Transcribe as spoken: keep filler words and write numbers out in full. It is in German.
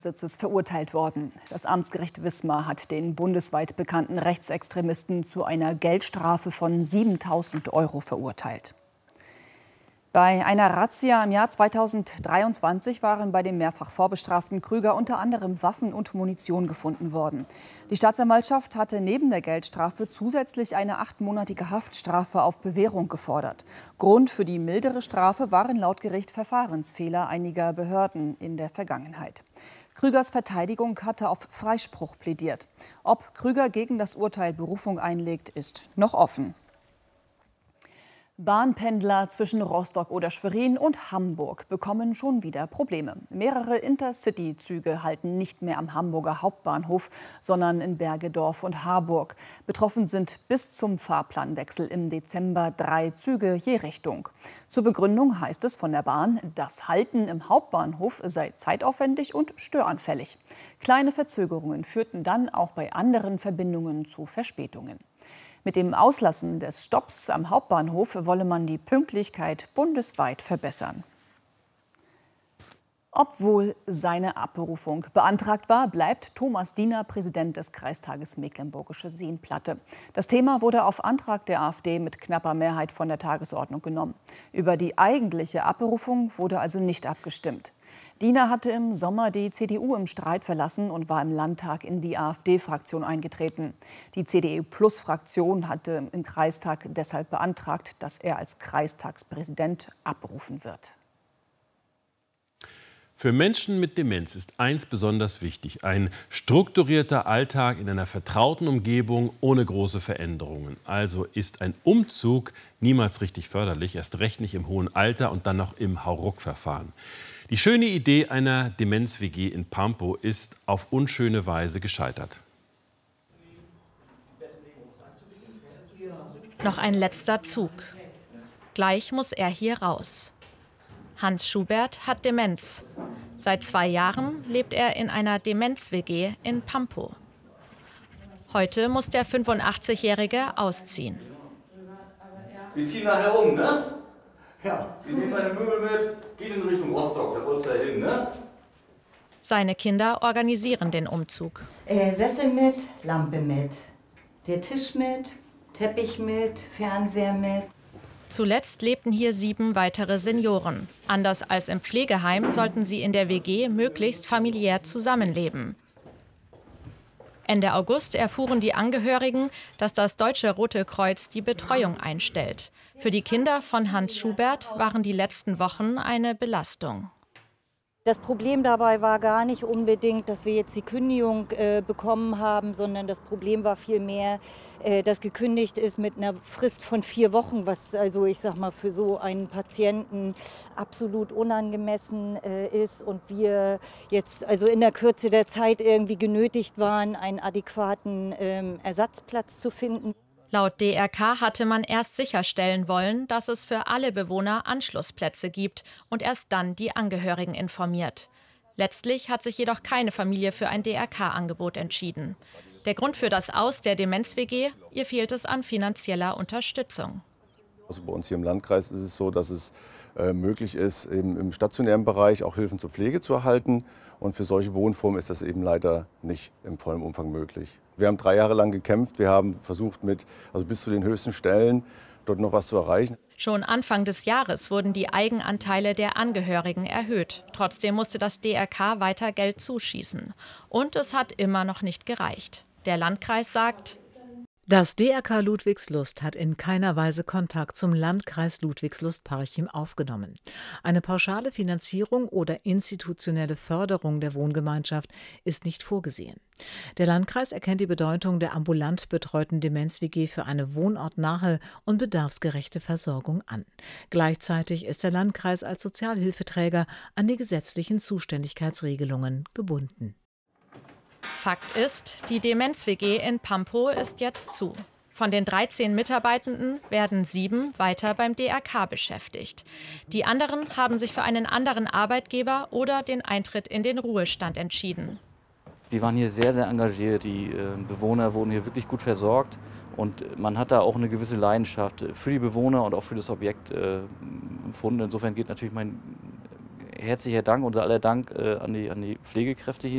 Sitzes verurteilt worden. Das Amtsgericht Wismar hat den bundesweit bekannten Rechtsextremisten zu einer Geldstrafe von siebentausend Euro verurteilt. Bei einer Razzia im Jahr zweitausenddreiundzwanzig waren bei dem mehrfach vorbestraften Krüger unter anderem Waffen und Munition gefunden worden. Die Staatsanwaltschaft hatte neben der Geldstrafe zusätzlich eine achtmonatige Haftstrafe auf Bewährung gefordert. Grund für die mildere Strafe waren laut Gericht Verfahrensfehler einiger Behörden in der Vergangenheit. Krügers Verteidigung hatte auf Freispruch plädiert. Ob Krüger gegen das Urteil Berufung einlegt, ist noch offen. Bahnpendler zwischen Rostock oder Schwerin und Hamburg bekommen schon wieder Probleme. Mehrere Intercity-Züge halten nicht mehr am Hamburger Hauptbahnhof, sondern in Bergedorf und Harburg. Betroffen sind bis zum Fahrplanwechsel im Dezember drei Züge je Richtung. Zur Begründung heißt es von der Bahn, das Halten im Hauptbahnhof sei zeitaufwendig und störanfällig. Kleine Verzögerungen führten dann auch bei anderen Verbindungen zu Verspätungen. Mit dem Auslassen des Stopps am Hauptbahnhof wolle man die Pünktlichkeit bundesweit verbessern. Obwohl seine Abberufung beantragt war, bleibt Thomas Diener Präsident des Kreistages Mecklenburgische Seenplatte. Das Thema wurde auf Antrag der AfD mit knapper Mehrheit von der Tagesordnung genommen. Über die eigentliche Abberufung wurde also nicht abgestimmt. Diener hatte im Sommer die C D U im Streit verlassen und war im Landtag in die AfD-Fraktion eingetreten. Die C D U-Plus-Fraktion hatte im Kreistag deshalb beantragt, dass er als Kreistagspräsident abberufen wird. Für Menschen mit Demenz ist eins besonders wichtig: ein strukturierter Alltag in einer vertrauten Umgebung ohne große Veränderungen. Also ist ein Umzug niemals richtig förderlich, erst recht nicht im hohen Alter und dann noch im Hauruck-Verfahren. Die schöne Idee einer Demenz-W G in Pampow ist auf unschöne Weise gescheitert. Noch ein letzter Zug. Gleich muss er hier raus. Hans Schubert hat Demenz. Seit zwei Jahren lebt er in einer Demenz-W G in Pampow. Heute muss der fünfundachtzigjährige ausziehen. Wir ziehen nachher um, ne? Ja. Wir nehmen meine Möbel mit, gehen in Richtung Rostock, da wolltest du ja hin, ne? Seine Kinder organisieren den Umzug. Äh, Sessel mit, Lampe mit, der Tisch mit, Teppich mit, Fernseher mit. Zuletzt lebten hier sieben weitere Senioren. Anders als im Pflegeheim sollten sie in der W G möglichst familiär zusammenleben. Ende August erfuhren die Angehörigen, dass das Deutsche Rote Kreuz die Betreuung einstellt. Für die Kinder von Hans Schubert waren die letzten Wochen eine Belastung. Das Problem dabei war gar nicht unbedingt, dass wir jetzt die Kündigung äh, bekommen haben, sondern das Problem war vielmehr, äh, dass gekündigt ist mit einer Frist von vier Wochen, was also ich sag mal für so einen Patienten absolut unangemessen äh, ist und wir jetzt also in der Kürze der Zeit irgendwie genötigt waren, einen adäquaten äh, Ersatzplatz zu finden. Laut D R K hatte man erst sicherstellen wollen, dass es für alle Bewohner Anschlussplätze gibt und erst dann die Angehörigen informiert. Letztlich hat sich jedoch keine Familie für ein D R K-Angebot entschieden. Der Grund für das Aus der Demenz-W G: ihr fehlt es an finanzieller Unterstützung. Also bei uns hier im Landkreis ist es so, dass es äh, möglich ist, eben im stationären Bereich auch Hilfen zur Pflege zu erhalten. Und für solche Wohnformen ist das eben leider nicht im vollen Umfang möglich. Wir haben drei Jahre lang gekämpft. Wir haben versucht, mit, also bis zu den höchsten Stellen dort noch was zu erreichen. Schon Anfang des Jahres wurden die Eigenanteile der Angehörigen erhöht. Trotzdem musste das D R K weiter Geld zuschießen. Und es hat immer noch nicht gereicht. Der Landkreis sagt: Das D R K Ludwigslust hat in keiner Weise Kontakt zum Landkreis Ludwigslust-Parchim aufgenommen. Eine pauschale Finanzierung oder institutionelle Förderung der Wohngemeinschaft ist nicht vorgesehen. Der Landkreis erkennt die Bedeutung der ambulant betreuten Demenz-W G für eine wohnortnahe und bedarfsgerechte Versorgung an. Gleichzeitig ist der Landkreis als Sozialhilfeträger an die gesetzlichen Zuständigkeitsregelungen gebunden. Fakt ist, die Demenz-W G in Pampow ist jetzt zu. Von den dreizehn Mitarbeitenden werden sieben weiter beim D R K beschäftigt. Die anderen haben sich für einen anderen Arbeitgeber oder den Eintritt in den Ruhestand entschieden. Die waren hier sehr, sehr engagiert. Die äh, Bewohner wurden hier wirklich gut versorgt. Und man hat da auch eine gewisse Leidenschaft für die Bewohner und auch für das Objekt äh, empfunden. Insofern geht natürlich mein herzlicher Dank, unser aller Dank äh, an die, an die Pflegekräfte hier.